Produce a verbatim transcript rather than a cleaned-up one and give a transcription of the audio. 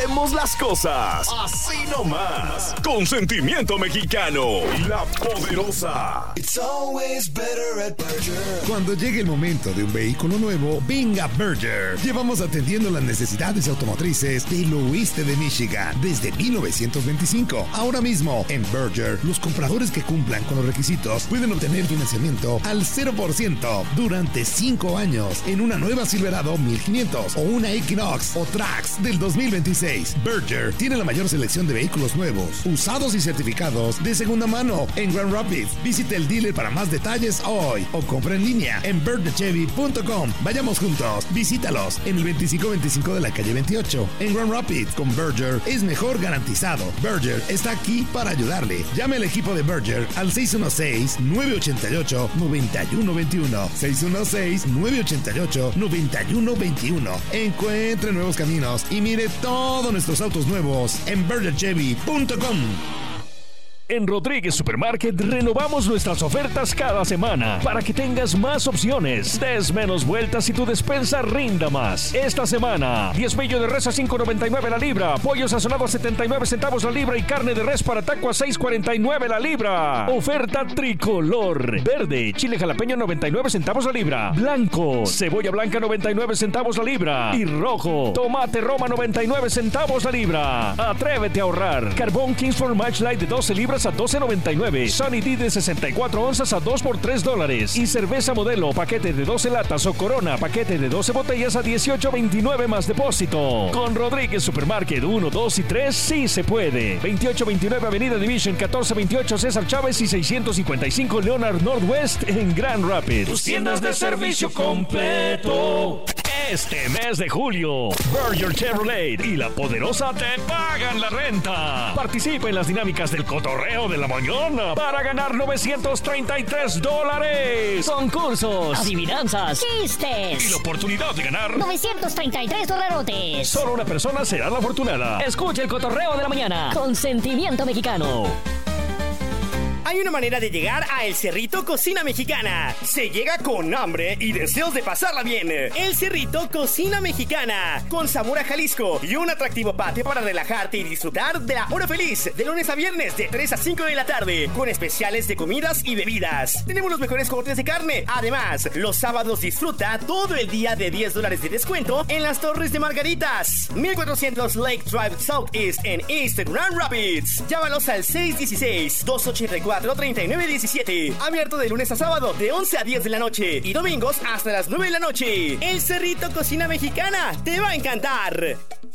Hacemos las cosas así nomás. Consentimiento Mexicano. La Poderosa. It's always better at Berger. Cuando llegue el momento de un vehículo nuevo, venga Berger. Llevamos atendiendo las necesidades automotrices del oeste de Michigan desde mil novecientos veinticinco. Ahora mismo, en Berger, los compradores que cumplan con los requisitos pueden obtener financiamiento al cero por ciento durante cinco años en una nueva Silverado mil quinientos o una Equinox o Trax del dos mil veintiséis. Berger tiene la mayor selección de vehículos nuevos, usados y certificados de segunda mano en Grand Rapids. Visite el dealer para más detalles hoy o compra en línea en berger chevy punto com. Vayamos juntos, visítalos en el veinticinco veinticinco de la calle veintiocho en Grand Rapids. Con Berger es mejor garantizado. Berger está aquí para ayudarle. Llame al equipo de Berger al seis uno seis, nueve ocho ocho, nueve uno dos uno. seis uno seis, nueve ocho ocho, nueve uno dos uno. Encuentre nuevos caminos y mire todos nuestros autos nuevos en berger chevy punto com. En Rodríguez Supermarket renovamos nuestras ofertas cada semana para que tengas más opciones, des menos vueltas y tu despensa rinda más. Esta semana, diezmillo de res a cinco noventa y nueve la libra, pollo sazonado a setenta y nueve centavos la libra y carne de res para taco a seis cuarenta y nueve la libra. Oferta tricolor. Verde, chile jalapeño noventa y nueve centavos la libra. Blanco, cebolla blanca noventa y nueve centavos la libra. Y rojo, tomate Roma noventa y nueve centavos la libra. Atrévete a ahorrar. Carbón Kingsford Match Light de doce libras a doce noventa y nueve. Sunny D de sesenta y cuatro onzas a dos por tres dólares. Y cerveza Modelo, paquete de doce latas o Corona, paquete de doce botellas a dieciocho veintinueve más depósito. Con Rodríguez Supermarket uno, dos y tres, sí se puede. veintiocho veintinueve Avenida Division, catorce veintiocho César Chávez y seiscientos cincuenta y cinco Leonard Northwest en Grand Rapids. Tus tiendas de servicio completo. Este mes de julio, Berger Chevrolet y La Poderosa te pagan la renta. Participa en las dinámicas del cotorreo de la mañana para ganar novecientos treinta y tres dólares. Concursos, adivinanzas, chistes y la oportunidad de ganar novecientos treinta y tres dolarotes. Solo una persona será la afortunada. Escucha el cotorreo de la mañana. Consentimiento Mexicano. Hay una manera de llegar a El Cerrito Cocina Mexicana. Se llega con hambre y deseos de pasarla bien. El Cerrito Cocina Mexicana, con sabor a Jalisco y un atractivo patio para relajarte y disfrutar de la hora feliz. De lunes a viernes, de tres a cinco de la tarde, con especiales de comidas y bebidas. Tenemos los mejores cortes de carne. Además, los sábados disfruta todo el día de diez dólares de descuento en las Torres de Margaritas. mil cuatrocientos Lake Drive Southeast en East Grand Rapids. Llámalos al seis uno seis, dos ocho cuatro, tres nueve uno siete. Abierto de lunes a sábado de once a diez de la noche y domingos hasta las nueve de la noche. El Cerrito Cocina Mexicana te va a encantar.